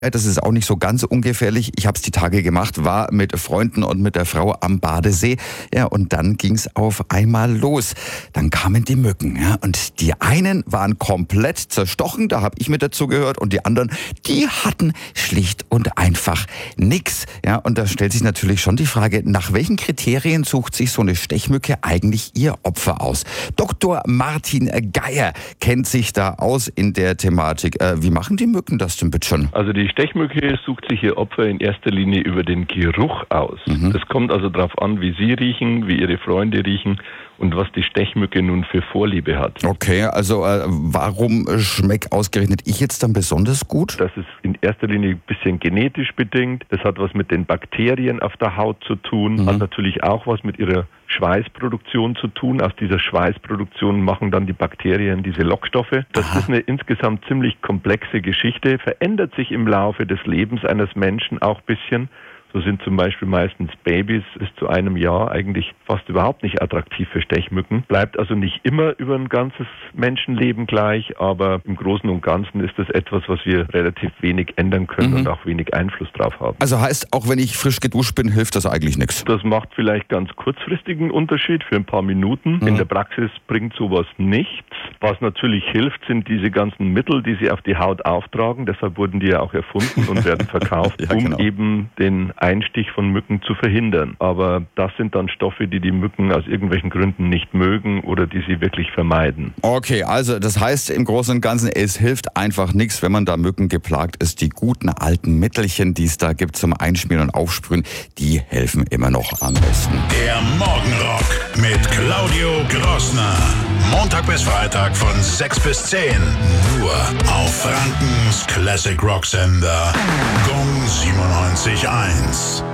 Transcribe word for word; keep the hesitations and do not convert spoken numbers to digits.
Ja, das ist auch nicht so ganz ungefährlich. Ich habe es die Tage gemacht, war mit Freunden und mit der Frau am Badesee. Ja, und dann ging's auf einmal los. Dann kamen die Mücken. Ja, und die einen waren komplett zerstochen, da habe ich mit dazu gehört. Und die anderen, die hatten schlicht und einfach nix. Ja, und da stellt sich natürlich schon die Frage, nach welchen Kriterien sucht sich so eine Stechmücke eigentlich ihr Opfer aus? Doktor Martin Geier kennt sich da aus in der Thematik. Äh, wie machen die Mücken das denn bitte schon? Also die Stechmücke sucht sich ihr Opfer in erster Linie über den Geruch aus. Mhm. Das kommt also darauf an, wie sie riechen, wie ihre Freunde riechen und was die Stechmücke nun für Vorliebe hat. Okay, also äh, warum schmeckt ausgerechnet ich jetzt dann besonders gut? Das ist in erster Linie ein bisschen genetisch bedingt. Das hat was mit den Bakterien auf der Haut zu tun, mhm. hat natürlich auch was mit ihrer Schweißproduktion zu tun. Aus dieser Schweißproduktion machen dann die Bakterien diese Lockstoffe. Das Aha. ist eine insgesamt ziemlich komplexe Geschichte, verändert sich im Laufe des Lebens eines Menschen auch ein bisschen. So sind zum Beispiel meistens Babys bis zu einem Jahr eigentlich fast überhaupt nicht attraktiv für Stechmücken. Bleibt also nicht immer über ein ganzes Menschenleben gleich, aber im Großen und Ganzen ist das etwas, was wir relativ wenig ändern können mhm. und auch wenig Einfluss drauf haben. Also heißt, auch wenn ich frisch geduscht bin, hilft das eigentlich nichts? Das macht vielleicht ganz kurzfristigen Unterschied für ein paar Minuten. Mhm. In der Praxis bringt sowas nichts. Was natürlich hilft, sind diese ganzen Mittel, die sie auf die Haut auftragen. Deshalb wurden die ja auch erfunden und werden verkauft, ja, genau. um eben den Einstich von Mücken zu verhindern. Aber das sind dann Stoffe, die die Mücken aus irgendwelchen Gründen nicht mögen oder die sie wirklich vermeiden. Okay, also das heißt im Großen und Ganzen, es hilft einfach nichts, wenn man da Mücken geplagt ist. Die guten alten Mittelchen, die es da gibt zum Einschmieren und Aufsprühen, die helfen immer noch am besten. Der Morgenrock mit Claudio Grossner. Montag bis Freitag von sechs bis zehn. Nur auf Frankens Classic Rock Sender Gong siebenundneunzig Komma eins.